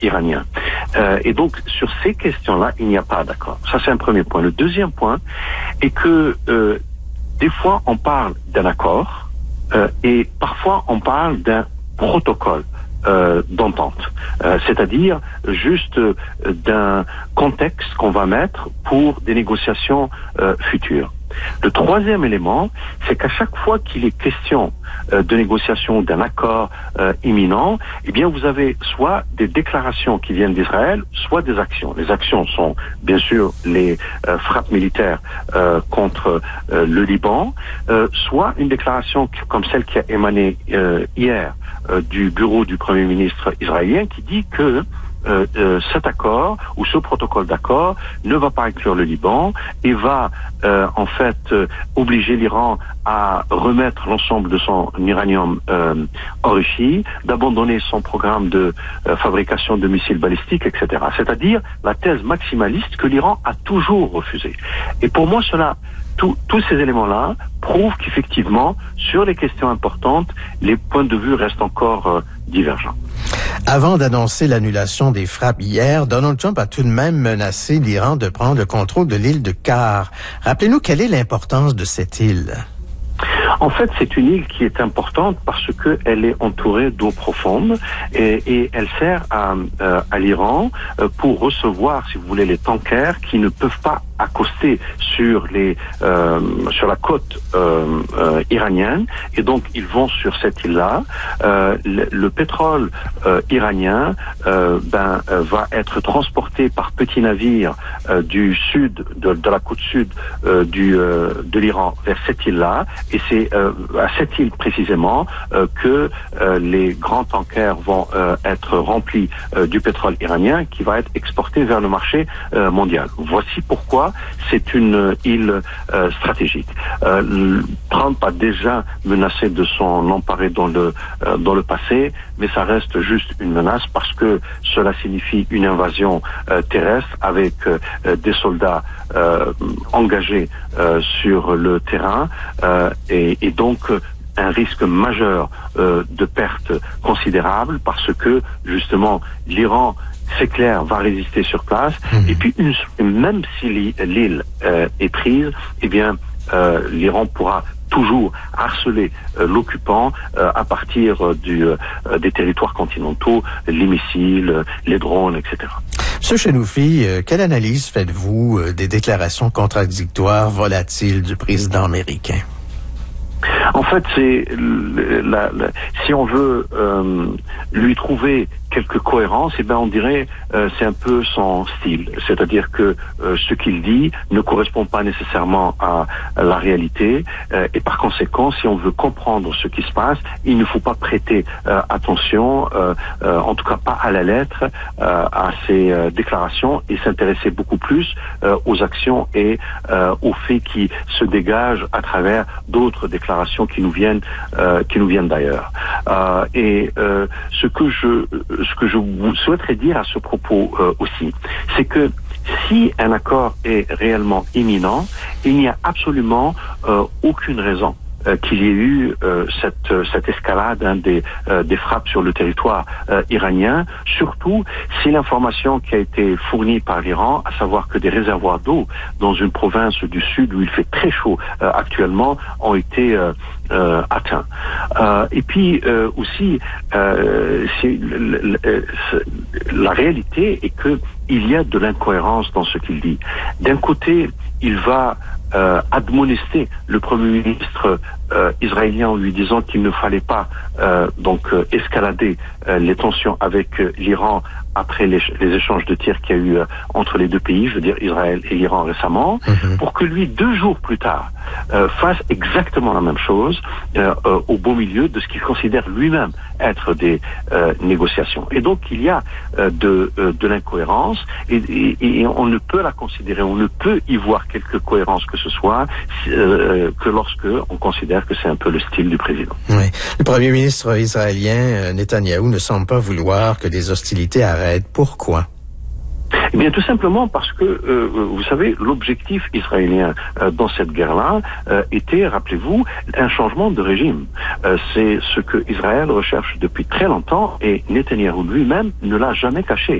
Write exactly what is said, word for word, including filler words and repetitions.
iranien. Euh, et donc, sur ces questions-là, il n'y a pas d'accord. Ça, c'est un premier point. Le deuxième point est que euh, des fois, on parle d'un accord euh, et parfois, on parle d'un protocole euh, d'entente. Euh, c'est-à-dire juste euh, d'un contexte qu'on va mettre pour des négociations euh, futures. Le troisième élément, c'est qu'à chaque fois qu'il est question euh, de négociation d'un accord euh, imminent, eh bien vous avez soit des déclarations qui viennent d'Israël, soit des actions. Les actions sont bien sûr les euh, frappes militaires euh, contre euh, le Liban, euh, soit une déclaration qui, comme celle qui a émané euh, hier euh, du bureau du Premier ministre israélien qui dit que Euh, euh, cet accord ou ce protocole d'accord ne va pas inclure le Liban et va euh, en fait euh, obliger l'Iran à remettre l'ensemble de son uranium euh, enrichi, d'abandonner son programme de euh, fabrication de missiles balistiques, et cetera. C'est-à-dire la thèse maximaliste que l'Iran a toujours refusée. Et pour moi, cela, tout, tous ces éléments-là prouvent qu'effectivement, sur les questions importantes, les points de vue restent encore euh, divergents. Avant d'annoncer l'annulation des frappes hier, Donald Trump a tout de même menacé l'Iran de prendre le contrôle de l'île de Kar. Rappelez-nous quelle est l'importance de cette île. En fait, c'est une île qui est importante parce que elle est entourée d'eau profonde et, et elle sert à, euh, à l'Iran euh, pour recevoir, si vous voulez, les tankers qui ne peuvent pas accoster sur les euh, sur la côte euh, euh, iranienne et donc ils vont sur cette île-là. Euh, le, le pétrole euh, iranien euh, ben euh, va être transporté par petits navires euh, du sud de, de la côte sud euh, du euh, de l'Iran vers cette île-là et c'est euh, à cette île précisément euh, que euh, les grands tankers vont euh, être remplis euh, du pétrole iranien qui va être exporté vers le marché euh, mondial. Voici pourquoi c'est une île euh, stratégique. Euh, Trump a déjà menacé de s'en emparer dans le euh, dans le passé, mais ça reste juste une menace parce que cela signifie une invasion euh, terrestre avec euh, des soldats euh, engagés euh, sur le terrain euh, et, et donc un risque majeur euh, de perte considérable parce que justement l'Iran, c'est clair, va résister sur place. Mmh. Et puis, une, même si l'île euh, est prise, eh bien, euh, l'Iran pourra toujours harceler euh, l'occupant euh, à partir euh, du, euh, des territoires continentaux, les missiles, euh, les drones, et cetera. Monsieur Chenoufi, euh, quelle analyse faites-vous euh, des déclarations contradictoires, volatiles du président américain? En fait, c'est la, la, si on veut euh, lui trouver quelques cohérences, eh ben on dirait euh, c'est un peu son style, c'est-à-dire que euh, ce qu'il dit ne correspond pas nécessairement à, à la réalité euh, et par conséquent, si on veut comprendre ce qui se passe, il ne faut pas prêter euh, attention, euh, euh, en tout cas pas à la lettre, euh, à ces euh, déclarations et s'intéresser beaucoup plus euh, aux actions et euh, aux faits qui se dégagent à travers d'autres déclarations qui nous viennent, euh, qui nous viennent d'ailleurs. Euh, et euh, ce que je Ce que je vous souhaiterais dire à ce propos euh, aussi, c'est que si un accord est réellement imminent, il n'y a absolument euh, aucune raison euh, qu'il y ait eu euh, cette, cette escalade hein, des, euh, des frappes sur le territoire euh, iranien, surtout si l'information qui a été fournie par l'Iran, à savoir que des réservoirs d'eau dans une province du sud où il fait très chaud euh, actuellement, ont été euh, Euh, atteint. Euh, et puis euh, aussi, euh, c'est, le, le, la réalité est que il y a de l'incohérence dans ce qu'il dit. D'un côté, il va euh, admonester le Premier ministre euh, israélien en lui disant qu'il ne fallait pas euh, donc euh, escalader euh, les tensions avec euh, l'Iran après les, les échanges de tirs qu'il y a eu euh, entre les deux pays, je veux dire Israël et l'Iran récemment, mm-hmm. pour que lui, deux jours plus tard, euh, fasse exactement la même chose euh, euh, au beau milieu de ce qu'il considère lui-même être des euh, négociations. Et donc, il y a euh, de, euh, de l'incohérence et, et, et on ne peut la considérer, on ne peut y voir quelque cohérence que ce soit euh, que lorsque on considère que c'est un peu le style du président. Oui. Le Premier ministre israélien, Netanyahou, ne semble pas vouloir que des hostilités arrêtent. Pourquoi? Eh bien, tout simplement parce que, euh, vous savez, l'objectif israélien euh, dans cette guerre-là euh, était, rappelez-vous, un changement de régime. Euh, c'est ce que Israël recherche depuis très longtemps et Netanyahou lui-même ne l'a jamais caché.